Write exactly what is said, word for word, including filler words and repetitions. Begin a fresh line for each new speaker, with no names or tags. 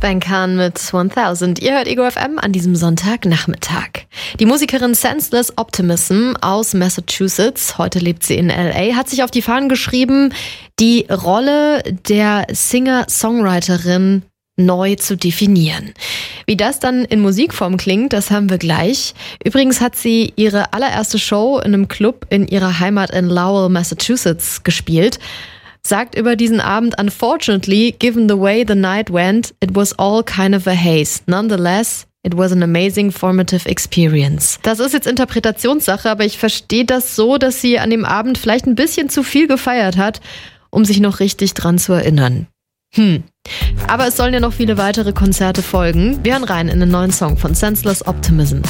Ben Khan mit tausend. Ihr hört Ego F M an diesem Sonntagnachmittag. Die Musikerin Senseless Optimism aus Massachusetts, heute lebt sie in L A, hat sich auf die Fahnen geschrieben, die Rolle der Singer-Songwriterin neu zu definieren. Wie das dann in Musikform klingt, das haben wir gleich. Übrigens hat sie ihre allererste Show in einem Club in ihrer Heimat in Lowell, Massachusetts gespielt. Sagt über diesen Abend: Unfortunately, given the way the night went, it was all kind of a haze. Nonetheless, it was an amazing formative experience. Das ist jetzt Interpretationssache, aber ich verstehe das so, dass sie an dem Abend vielleicht ein bisschen zu viel gefeiert hat, um sich noch richtig dran zu erinnern. Hm. Aber es sollen ja noch viele weitere Konzerte folgen. Wir hören rein in den neuen Song von Senseless Optimism.